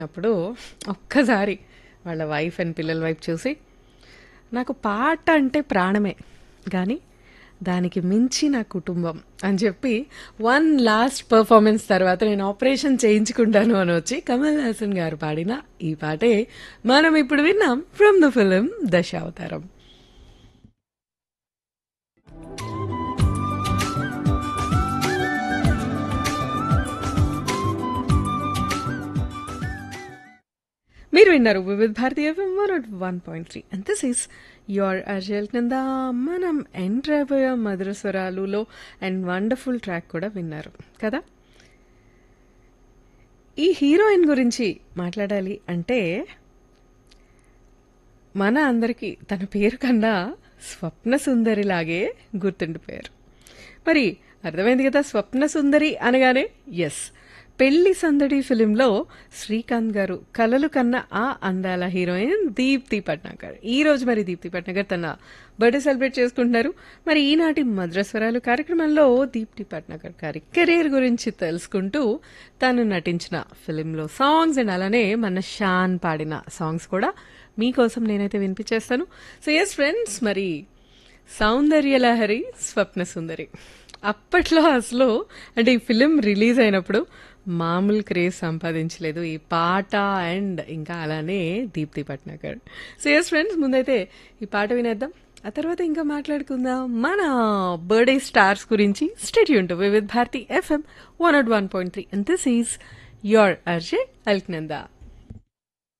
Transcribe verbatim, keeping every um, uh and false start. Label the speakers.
Speaker 1: అప్పుడు ఒక్కసారి వాళ్ళ వైఫ్ అండ్ పిల్లల వైపు చూసి నాకు పాట అంటే ప్రాణమే కానీ దానికి మించి నా కుటుంబం అని చెప్పి వన్ లాస్ట్ పర్ఫార్మెన్స్ తర్వాత నేను ఆపరేషన్ చేయించుకుంటాను అని వచ్చి కమల్ హాసన్ గారు పాడిన ఈ పాటే మనం ఇప్పుడు విన్నాం ఫ్రమ్ ద ఫిలిం దశావతారం. మీరు విన్నారు వివిధ భారతీయ FM one not one point three and this is your అర్జల్ కింద మనం ఎంటర్ అయిపోయాం మధుర స్వరాలులో అండ్ వండర్ఫుల్ ట్రాక్ కూడా విన్నారు కదా. ఈ హీరోయిన్ గురించి మాట్లాడాలి అంటే మన అందరికీ తన పేరు కన్నా స్వప్న సుందరిలాగే గుర్తుండిపోయారు. మరి అర్థమైంది కదా, స్వప్న సుందరి అనగానే ఎస్, పెళ్లి సందడి ఫిలింలో శ్రీకాంత్ గారు కలలు కన్న ఆ అందాల హీరోయిన్ దీప్తి పట్నాకర్. ఈ రోజు మరి దీప్తి పట్నాకర్ తన బర్త్డే సెలబ్రేట్ చేసుకుంటున్నారు. మరి ఈనాటి మద్రస్వరాలు కార్యక్రమంలో దీప్తి పట్నాకర్ గారి కెరీర్ గురించి తెలుసుకుంటూ తను నటించిన ఫిలింలో సాంగ్స్ అండ్ అలానే మన షాన్ పాడిన సాంగ్స్ కూడా మీకోసం నేనైతే వినిపించేస్తాను. సో ఎస్ ఫ్రెండ్స్, మరి సౌందర్య లహరి స్వప్న సుందరి అప్పట్లో అసలు అంటే ఈ ఫిలిం రిలీజ్ అయినప్పుడు మామూలు క్రేజ్ సంపాదించలేదు ఈ పాట అండ్ ఇంకా అలానే Deepti Patnakar. So yes friends, ముందైతే ఈ పాట వినేద్దాం, ఆ తర్వాత ఇంకా మాట్లాడుకుందాం మన బర్త్డే స్టార్స్ గురించి. స్టేట్ యూన్ టు వివిధ Bharati FM one not one point three and this is your RJ Alaknanda.